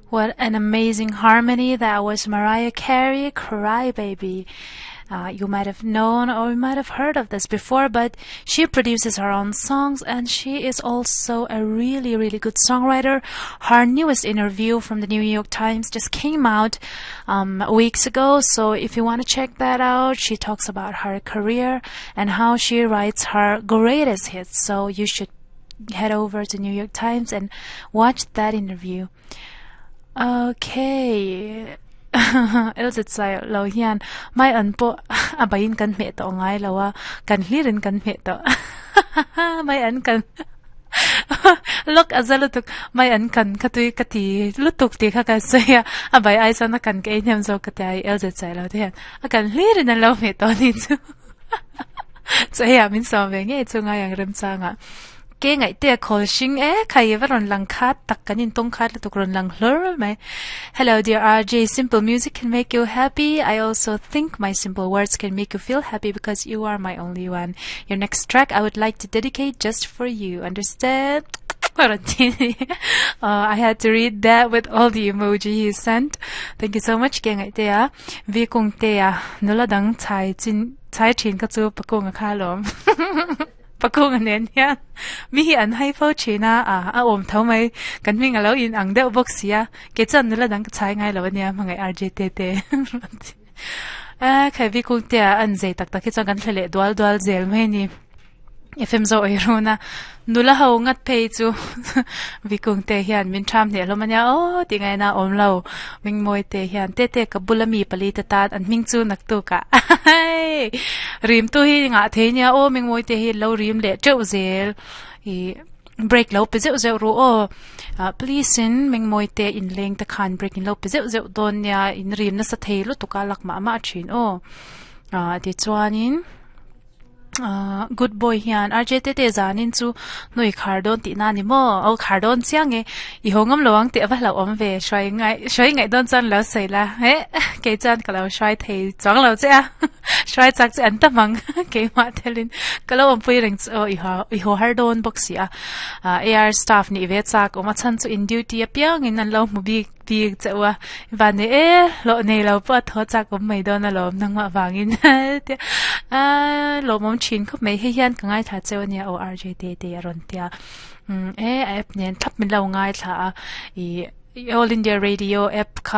What an amazing harmony that was. Mariah Carey, Cry Baby. You might have known or you might have heard of this before, but she produces her own songs and she is also a really, really good songwriter. Her newest interview from the New York Times just came out weeks ago, so if you want to check that out, she talks about her career and how she writes her greatest hits, so you should head over to New York Times and watch that interview. Okay. Else say lo hian mai an po abain kan me to ngai lawa kan hlirin kan me to mai an kan look azalutuk mai an kan katui kati lutuk ti kha ka soya abai ai sana kan ke nyam zo katai else say lo hian akan hlirin an lo me to ni chu so ya min so ve nge chu ngai ang rem changa ke ngai te khol shing khai varon lang khat tak kanin tong khat la tukron lang hlor mai. Hello dear RJ, simple music can make you happy. I also think my simple words can make you feel happy because you are my only one. Your next track I would like to dedicate just for you. Understand? I had to read that with all the emoji he sent. Thank you so much ke ngai te vi kung te nula dang chai chin ka chu pakung kha lom pakung nen hian mi an hai fo china a om thau mai kan ming alo in ang deuh box ya ke chan nula dang chai ngai lo nia mangai RJT te khai vi kung te an zai tak tak chang kan thlele dual zel mai ni FM zo iruna nula ho ngat pe chu vi kung te hian min tham ne lo mania o ti ngai na om lo ming moi te hian te ka bulami pali ta tat an ming chu nak tu ka rim tu hi nga the nia o ming moi te hi lo rim le cheu zel I break lo pe zeu ro o please in ming moi te in leng ta khan break in lo pe zeu don nia in rim na sa thei lo tu ka lak ma thin o ti chuanin good boy hian RJT te zanin chu noi khardon ti na ni mo au khardon chiang e I hongam lawang te wa la om ve shoi ngai don chan lo sei la he ke chan ka lo shoi thei chang lo che shoi chak che an ta mang ke ma thelin ka lo om pui reng o I ho hardon box ya AR staff ni ve chak o ma chan chu in duty a piang in an lo mu bi ti chawa van ne lo nei lo pa tho chak om mai don lo nang ma wangin lo mom chin ko mai hian ka ngai tha cheu nia o RJT te ron tia app nen thap min lo ngai tha I All India Radio app